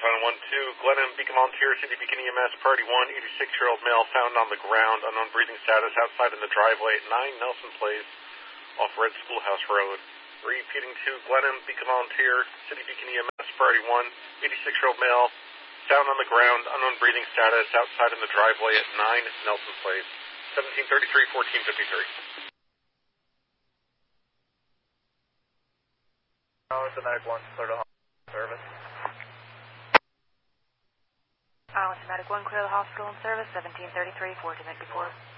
Final 1-2, Glenham, Beacon Volunteer, City Beacon EMS, Priority 1, 86-year-old male found on the ground, unknown breathing status, outside in the driveway at 9 Nelson Place, off Red Schoolhouse Road. Repeating to Glenham, Beacon Volunteer, City Beacon EMS, Priority 1, 86-year-old male, found on the ground, unknown breathing status, outside in the driveway at 9 Nelson Place, 1733, 1453. Arlington Medic 1, clear to hospital service. Arlington Medic 1, clear the hospital and service, 1733, 1454.